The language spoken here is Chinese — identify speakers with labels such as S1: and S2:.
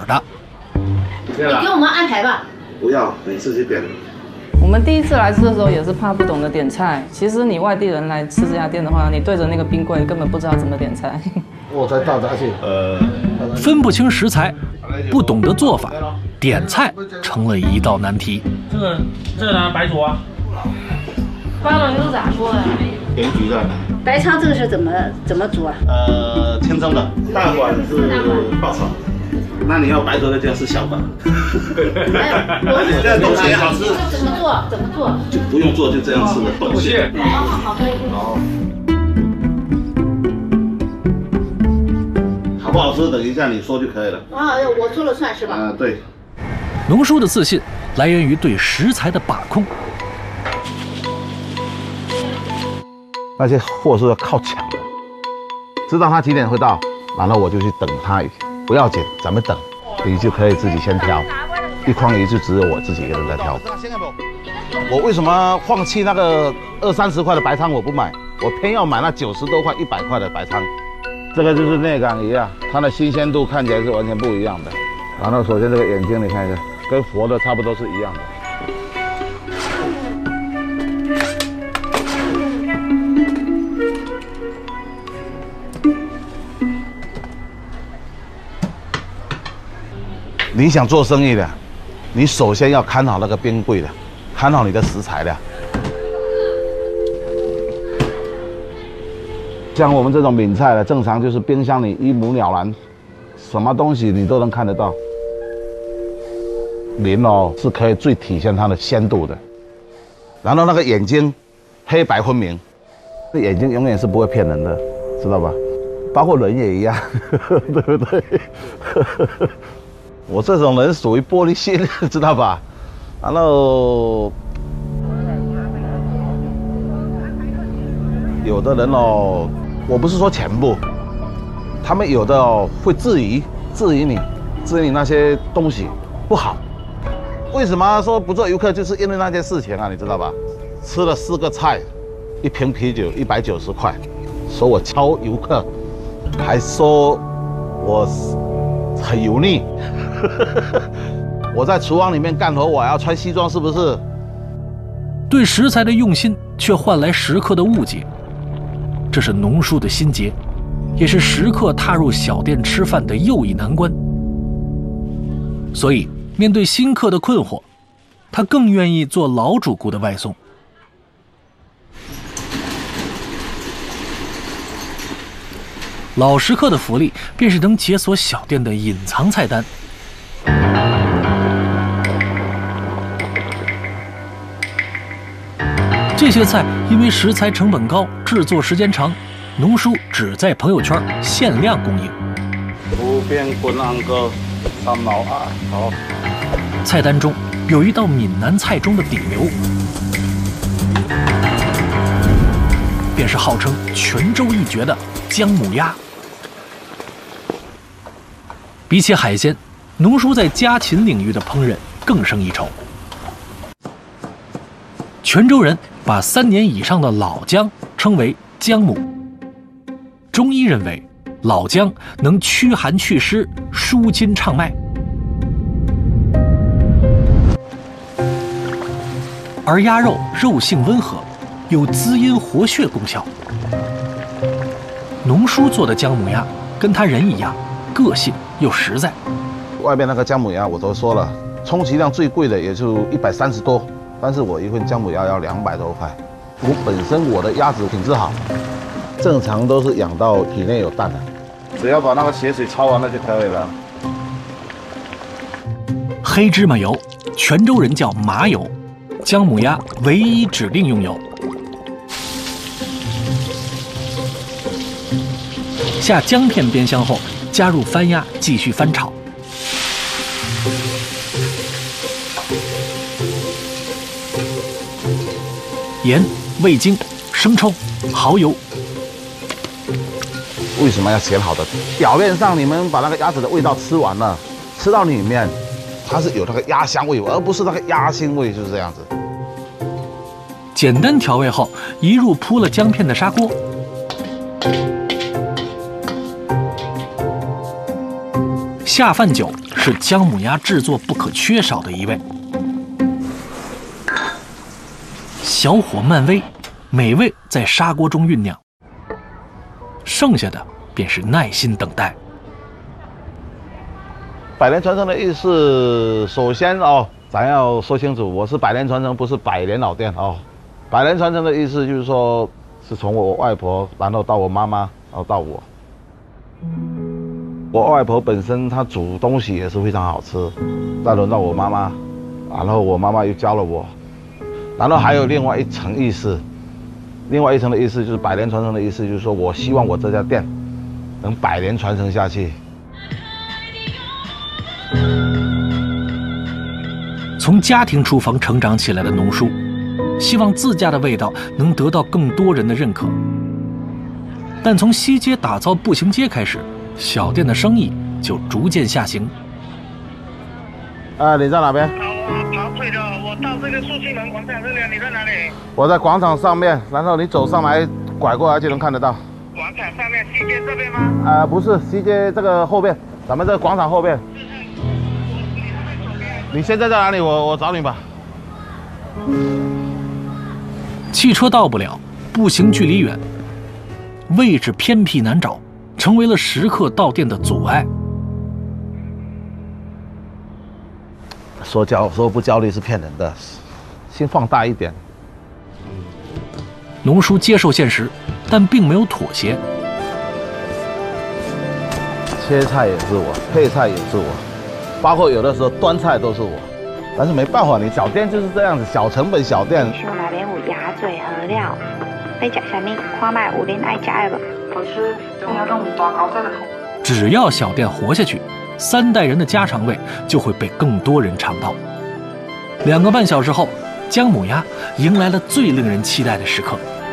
S1: 的。
S2: 你给我们安排吧。
S3: 不要，每次去点。
S4: 我们第一次来吃的时候也是怕不懂得点菜。其实你外地人来吃这家店的话，你对着那个冰柜根本不知道怎么点菜。
S3: 我才到家去。
S1: 分不清食材，不懂得做法，点菜成了一道难题。
S5: 这个呢，白煮啊。
S2: 八龙油咋做呀？
S3: 盐焗的。
S2: 白鲳这个是怎么煮啊？
S3: 清蒸的，大碗是爆炒。那你要白灼的这样是小碗。这东西也好吃。
S2: 怎么做？
S3: 就不用做，就这样吃的东西。
S2: 好，可以。
S3: 好。好不好吃？等一下你说就可以了。
S2: 啊，我说了算是吧？
S3: 对。
S1: 农叔的自信来源于对食材的把控。
S3: 那些货是要靠抢的，知道他几点会到，然后我就去等他，不要紧，咱们等，你就可以自己先挑，一筐鱼就只有我自己一个人在挑。我为什么放弃那个20-30块的白鲳我不买，我偏要买那90多块、100块的白鲳？这个就是内港鱼啊，它的新鲜度看起来是完全不一样的。然后首先这个眼睛你看一下，跟活的差不多是一样的。你想做生意的，你首先要看好那个冰柜的，看好你的食材的。像我们这种闽菜的，正常就是冰箱里一目了然，什么东西你都能看得到。鳞是可以最体现它的鲜度的。然后那个眼睛，黑白分明，这眼睛永远是不会骗人的，知道吧？包括人也一样，对不对？我这种人属于玻璃心，知道吧？然后有的人我不是说全部，他们有的会质疑你那些东西不好。为什么说不做游客，就是因为那件事情啊，你知道吧？吃了4个菜，1瓶啤酒190块，说我敲游客，还说我很油腻。我在厨房里面干活，我还要穿西装，是不是？
S1: 对食材的用心，却换来食客的误解，这是农叔的心结，也是食客踏入小店吃饭的又一难关。所以，面对新客的困惑，他更愿意做老主顾的外送。老食客的福利，便是能解锁小店的隐藏菜单。这些菜因为食材成本高，制作时间长，农叔只在朋友圈限量供应。
S3: 湖边滚安哥，3毛2。好。
S1: 菜单中有一道闽南菜中的顶流，便是号称泉州一绝的姜母鸭。比起海鲜，农叔在家禽领域的烹饪更胜一筹。泉州人把3年以上的老姜称为姜母。中医认为，老姜能驱寒祛湿、舒筋畅脉，而鸭肉肉性温和，有滋阴活血功效。农叔做的姜母鸭跟他人一样，个性又实在。
S3: 外面那个姜母鸭我都说了，充其量最贵的也就130多，但是我一份姜母鸭要200多块。我的鸭子品质好，正常都是养到体内有蛋的，只要把那个血水焯完了就可以了。
S1: 黑芝麻油，泉州人叫麻油，姜母鸭唯一指定用油。下姜片煸香后，加入番鸭继续翻炒。盐、味精、生抽、蚝油。
S3: 为什么要选好的？表面上你们把那个鸭子的味道吃完了，吃到里面，它是有那个鸭香味，而不是那个鸭腥味，就是这样子。
S1: 简单调味后，移入铺了姜片的砂锅。下饭酒是姜母鸭制作不可缺少的一味。小火慢煨，美味在砂锅中酝酿，剩下的便是耐心等待。
S3: 百年传承的意思，首先咱要说清楚，我是百年传承，不是百年老店哦。百年传承的意思就是说，是从我外婆，然后到我妈妈，然后到我。我外婆本身她煮东西也是非常好吃，再轮到我妈妈，然后我妈妈又教了我，然后还有另外一层意思，另外一层的意思就是百年传承的意思，就是说我希望我这家店能百年传承下去。
S1: 从家庭厨房成长起来的农叔，希望自家的味道能得到更多人的认可。但从西街打造步行街开始，小店的生意就逐渐下行。
S3: 你在哪边？
S5: 我跑腿的，我到这个树西门广场这里，你在哪里？
S3: 我在广场上面，然后你走上来，拐过来就能看得到。
S5: 广场上面西街这边吗？
S3: 不是，西街这个后边，咱们这个广场后边。你现在在哪里？我找你吧。
S1: 汽车到不了，步行距离远，位置偏僻难找，成为了食客到店的阻碍。
S3: 说不焦虑是骗人的，心放大一点。
S1: 农叔接受现实，但并没有妥协。
S3: 切菜也是我，配菜也是我，包括有的时候端菜都是我。但是没办法，你小店就是这样子，小成本小店。
S6: 希望那边有鸭嘴饸料，你吃什么？看卖有恁爱吃的不？好吃，中央用大高菜的口。
S1: 只要小店活下去，3代人的家常味就会被更多人尝到。2个半小时后，姜母鸭迎来了最令人期待的时刻。